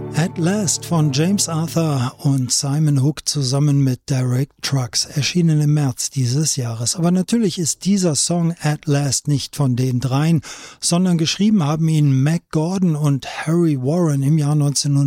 At Last von James Arthur und Simon Hook zusammen mit Derek Trucks, erschienen im März dieses Jahres. Aber natürlich ist dieser Song At Last nicht von den dreien, sondern geschrieben haben ihn Mac Gordon und Harry Warren im Jahr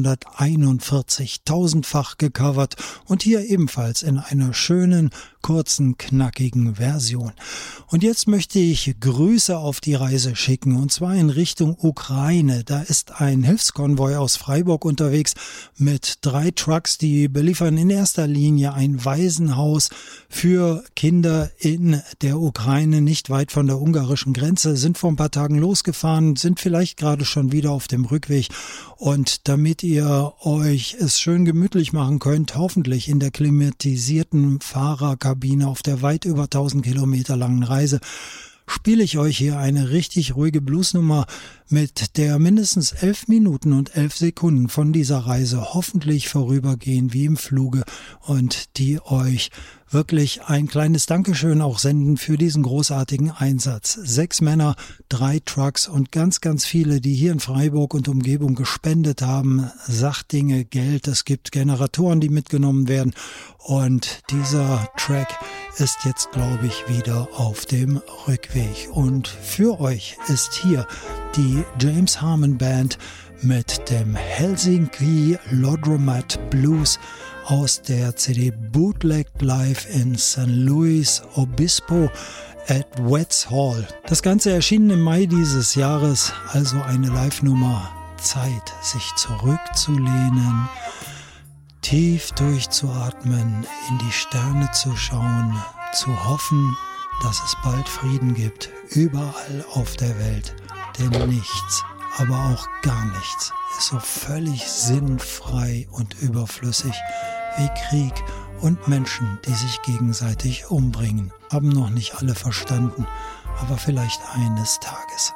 1941, tausendfach gecovert und hier ebenfalls in einer schönen, kurzen, knackigen Version. Und jetzt möchte ich Grüße auf die Reise schicken, und zwar in Richtung Ukraine. Da ist ein Hilfskonvoi aus Freiburg unterwegs mit 3 Trucks, die beliefern in erster Linie ein Waisenhaus für Kinder in der Ukraine, nicht weit von der ungarischen Grenze, sind vor ein paar Tagen losgefahren, sind vielleicht gerade schon wieder auf dem Rückweg. Und damit ihr euch es schön gemütlich machen könnt, hoffentlich in der klimatisierten Fahrerkabine auf der weit über 1000 Kilometer langen Reise, spiele ich euch hier eine richtig ruhige Bluesnummer, mit der mindestens 11 Minuten und 11 Sekunden von dieser Reise hoffentlich vorübergehen wie im Fluge und die euch wirklich ein kleines Dankeschön auch senden für diesen großartigen Einsatz. 6 Männer, 3 Trucks und ganz, ganz viele, die hier in Freiburg und Umgebung gespendet haben. Sachdinge, Geld, es gibt Generatoren, die mitgenommen werden. Und dieser Track ist jetzt, glaube ich, wieder auf dem Rückweg. Und für euch ist hier die James Harmon Band mit dem Helsinki Laundromat Blues aus der CD Bootlegged Live in St. Louis Obispo at Wets Hall. Das Ganze erschien im Mai dieses Jahres, also eine Live-Nummer. Zeit, sich zurückzulehnen, tief durchzuatmen, in die Sterne zu schauen, zu hoffen, dass es bald Frieden gibt, überall auf der Welt. Denn nichts, aber auch gar nichts ist so völlig sinnfrei und überflüssig wie Krieg und Menschen, die sich gegenseitig umbringen. Haben noch nicht alle verstanden, aber vielleicht eines Tages.